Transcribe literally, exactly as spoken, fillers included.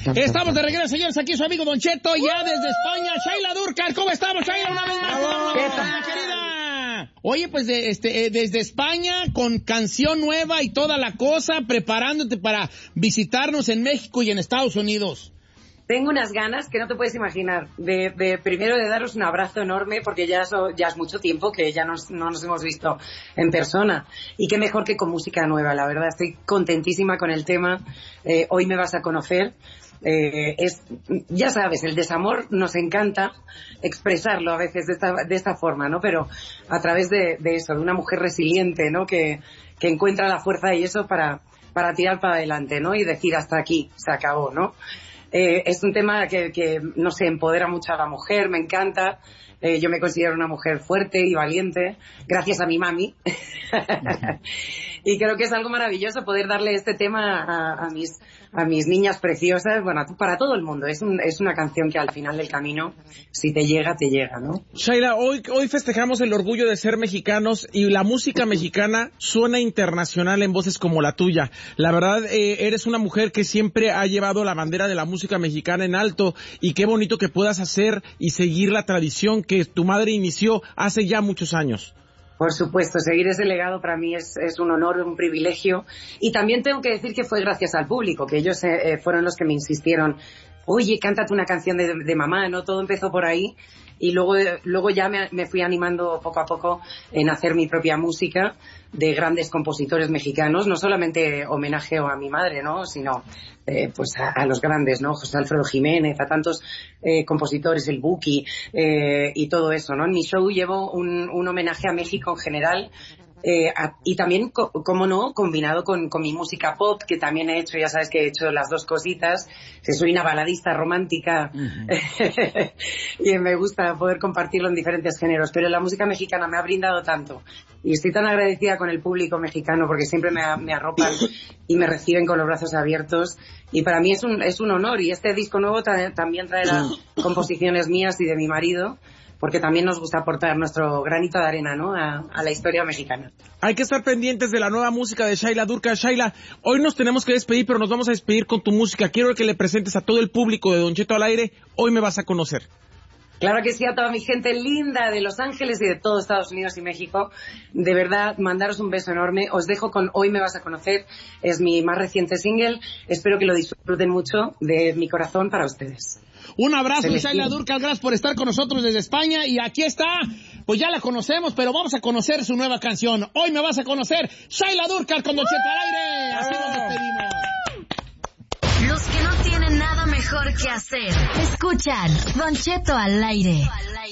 Estamos de regreso, señores, aquí su amigo Don Cheto, ya desde España, Shaila Durcal. ¿Cómo estamos, Shaila? Una vez más, una vez más, querida. Oye, pues de, este, eh, desde España, con canción nueva y toda la cosa, preparándote para visitarnos en México y en Estados Unidos. Tengo unas ganas que no te puedes imaginar, de, de primero de daros un abrazo enorme, porque ya, so, ya es mucho tiempo que ya nos, no nos hemos visto en persona. Y qué mejor que con música nueva, la verdad. Estoy contentísima con el tema. Eh, hoy me vas a conocer. Eh, es, ya sabes, el desamor nos encanta expresarlo a veces de esta, de esta forma, ¿no? Pero a través de, de eso, de una mujer resiliente, ¿no? Que, que encuentra la fuerza y eso para, para tirar para adelante, ¿no? Y decir hasta aquí, se acabó, ¿no? Eh, es un tema que, que, no sé, empodera mucho a la mujer, me encanta. Eh, yo me considero una mujer fuerte y valiente, gracias a mi mami. Y creo que es algo maravilloso poder darle este tema a, a mis a mis niñas preciosas, bueno, para todo el mundo. Es, un, es una canción que al final del camino, si te llega, te llega, ¿no? Shaila, hoy, hoy festejamos el orgullo de ser mexicanos y la música mexicana suena internacional en voces como la tuya. La verdad, eh, eres una mujer que siempre ha llevado la bandera de la música mexicana en alto y qué bonito que puedas hacer y seguir la tradición que tu madre inició hace ya muchos años. Por supuesto, seguir ese legado para mí es, es un honor, un privilegio. Y también tengo que decir que fue gracias al público, que ellos eh, fueron los que me insistieron. Oye, cántate una canción de, de mamá, ¿no? Todo empezó por ahí. Y luego, luego ya me, me fui animando poco a poco en hacer mi propia música de grandes compositores mexicanos. No solamente homenajeo a mi madre, ¿no? Sino eh, pues a, a los grandes, ¿no? José Alfredo Jiménez, a tantos eh, compositores, el Buki eh, y todo eso, ¿no? En mi show llevo un, un homenaje a México en general. Eh, a, y también, co, como no, combinado con, con mi música pop, que también he hecho, ya sabes que he hecho las dos cositas, que soy una baladista romántica. Uh-huh. Y me gusta poder compartirlo en diferentes géneros, pero la música mexicana me ha brindado tanto y estoy tan agradecida con el público mexicano porque siempre me, me arropan y me reciben con los brazos abiertos, y para mí es un, es un honor. Y este disco nuevo ta- también traerá composiciones mías y de mi marido, porque también nos gusta aportar nuestro granito de arena, ¿no? A, a la historia mexicana. Hay que estar pendientes de la nueva música de Shaila Durcal. Shaila, hoy nos tenemos que despedir, pero nos vamos a despedir con tu música. Quiero que le presentes a todo el público de Don Cheto al aire. Hoy me vas a conocer. Claro que sí, a toda mi gente linda de Los Ángeles y de todo Estados Unidos y México. De verdad, mandaros un beso enorme. Os dejo con Hoy me vas a conocer. Es mi más reciente single. Espero que lo disfruten mucho, de mi corazón para ustedes. Un abrazo, Shaila Durcal, gracias por estar con nosotros desde España. Y aquí está, pues ya la conocemos, pero vamos a conocer su nueva canción. Hoy me vas a conocer, Shaila Durcal con Don Cheto al aire. Así nos despedimos. Los que no tienen nada mejor que hacer, escuchan Don Cheto al aire.